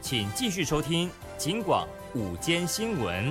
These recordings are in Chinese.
请继续收听警广午间新闻。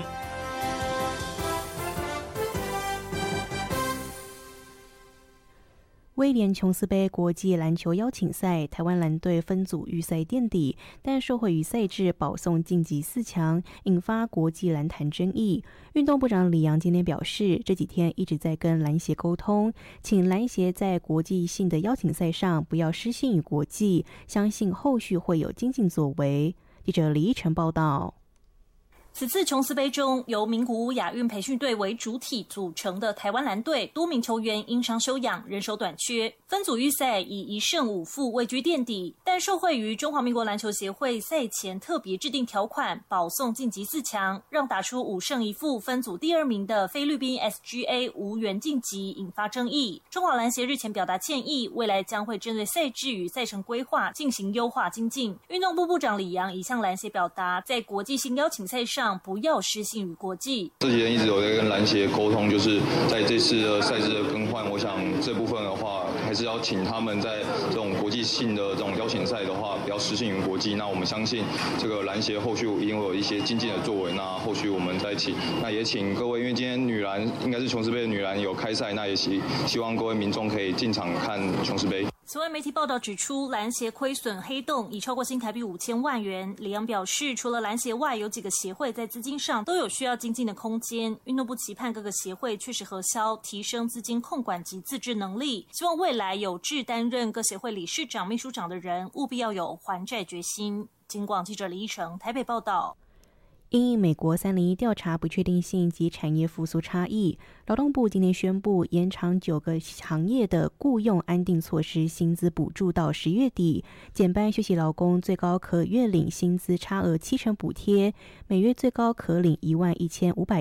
威廉琼斯杯国际篮球邀请赛，台湾篮队分组预赛垫底，但受惠于赛制保送晋级4强，引发国际篮坛争议。运动部长李洋今天表示，这几天一直在跟篮协沟通，请篮协在国际性的邀请赛上不要失信于国际，相信后续会有精进作为。记者李依晨报道。 此次琼斯杯中，由名古屋亚运培训队为主体组成的台湾篮队，多名球员因伤休养，人手短缺。分组预赛以1胜5负位居垫底，但受惠于中华民国篮球协会赛前特别制定条款，保送晋级4强，让打出5胜1负分组第2名的菲律宾 SGA 无缘晋级，引发争议。中华篮协日前表达歉意，未来将会针对赛制与赛程规划进行优化精进。运动部部长李洋已向篮协表达，在国际性邀请赛上不要失信于国际。 这几天一直有在跟篮协沟通，就是在这次的赛制的更换，我想这部分的话，还是要请他们在这种国际性的这种邀请赛的话，不要失信于国际。那我们相信这个篮协后续一定会有一些精进的作为。那后续我们再请，那也请各位，因为今天女篮应该是琼斯杯的女篮有开赛，那也希望各位民众可以进场看琼斯杯。 此外，媒体报道指出，篮协亏损黑洞已超过新台币5000万元。李洋表示，除了篮协外，有几个协会在资金上都有需要精进的空间。运动部期盼各个协会确实核销，提升资金控管及自制能力。希望未来有志担任各协会理事长、秘书长的人，务必要有还债决心。警广记者李依成台北报道。 因应美国301调查不确定性及产业复苏差异，劳动部今天宣布延长9个行业的雇用安定措施薪资补助到10月底，减班休息劳工最高可月领薪资差额70%补贴，每月最高可领11500